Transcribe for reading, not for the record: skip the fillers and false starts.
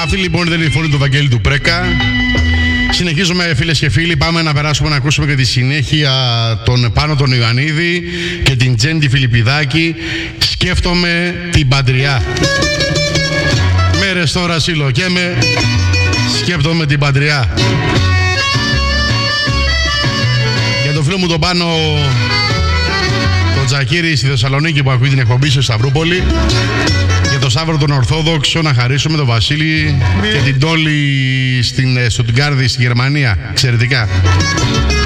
Αυτή λοιπόν ήταν η φωνή του Βαγγέλη του Πρέκα. Συνεχίζουμε φίλες και φίλοι, πάμε να περάσουμε να ακούσουμε και τη συνέχεια τον Πάνο τον Ιωαννίδη και την Τζέντη Φιλιππιδάκη. Σκέφτομαι την Παντριά. Μέρες τώρα συλλογέμαι, σκέφτομαι την Παντριά. Για τον φίλο μου τον Πάνο τον Τζακίρη στη Θεσσαλονίκη που ακούει την εκπομπή στο Σταυρούπολη. Για τον Σάββατο τον Ορθόδοξο να χαρίσουμε τον Βασίλη και την Τόλη στην Στουτγκάρδη στη Γερμανία. Εξαιρετικά.